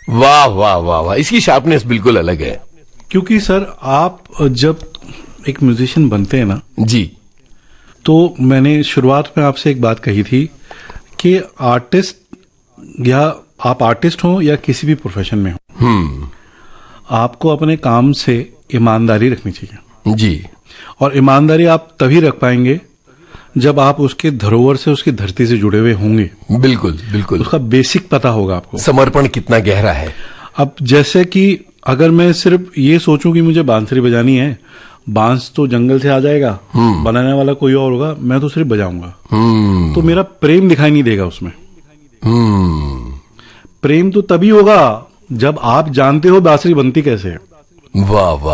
वाह वाह वाह वाह, इसकी शार्पनेस बिल्कुल अलग है। क्योंकि सर आप जब एक म्यूजिशियन बनते हैं ना जी, तो मैंने शुरुआत में आपसे एक बात कही थी कि आर्टिस्ट, या आप आर्टिस्ट हो या किसी भी प्रोफेशन में हो, आपको अपने काम से ईमानदारी रखनी चाहिए जी। और ईमानदारी आप तभी रख पाएंगे जब आप उसके धरोहर से, उसकी धरती से जुड़े हुए होंगे। बिल्कुल बिल्कुल, उसका बेसिक पता होगा आपको, समर्पण कितना गहरा है। अब जैसे कि अगर मैं सिर्फ ये सोचूं कि मुझे बांसुरी बजानी है, बांस तो जंगल से आ जाएगा, बनाने वाला कोई और होगा, मैं तो सिर्फ बजाऊंगा, तो मेरा प्रेम दिखाई नहीं देगा उसमें। प्रेम तो तभी होगा जब आप जानते हो बांसुरी बनती कैसे है। वाह वाह।